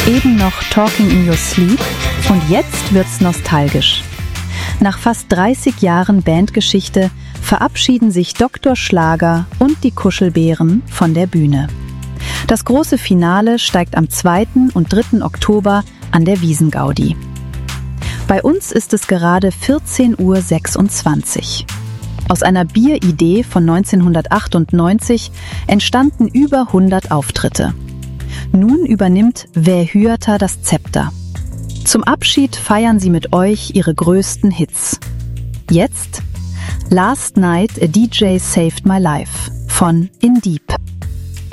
Eben noch Talking in Your Sleep und jetzt wird's nostalgisch. Nach fast 30 Jahren Bandgeschichte verabschieden sich Dr. Schlager und die Kuschelbären von der Bühne. Das große Finale steigt am 2. und 3. Oktober an der Wiesn-Gaudi. Bei uns ist es gerade 14:26 Uhr. Aus einer Bieridee von 1998 entstanden über 100 Auftritte. Nun übernimmt Wer Hyäta das Zepter. Zum Abschied feiern sie mit euch ihre größten Hits. Jetzt Last Night a DJ Saved My Life von In Deep.